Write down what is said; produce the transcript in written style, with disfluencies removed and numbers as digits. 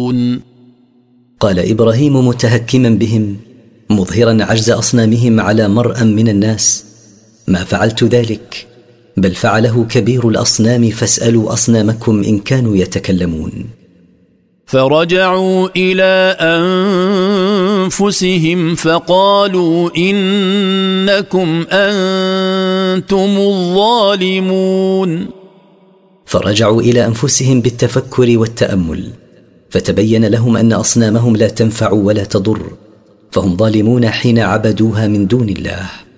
تفكرون. قال إبراهيم متهكما بهم مظهرا عجز أصنامهم على مرأى من الناس: ما فعلت ذلك، بل فعله كبير الأصنام، فاسألوا أصنامكم إن كانوا يتكلمون. فرجعوا إلى أنفسهم فقالوا إنكم أنتم الظالمون. فرجعوا إلى أنفسهم بالتفكر والتأمل، فتبين لهم أن أصنامهم لا تنفع ولا تضر، فهم ظالمون حين عبدوها من دون الله.